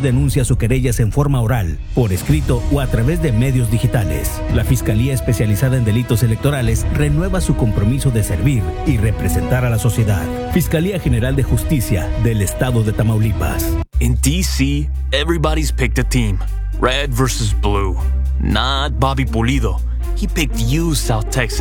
denuncias o querellas en forma oral, por escrito o a través de medios digitales. La Fiscalía Especializada en Delitos Electorales renueva su compromiso de servir y representar a la sociedad. Fiscalía General de Justicia del Estado de Tamaulipas. In D.C., everybody's picked a team. Red versus blue. Not Bobby Pulido. He picked you, South Texas.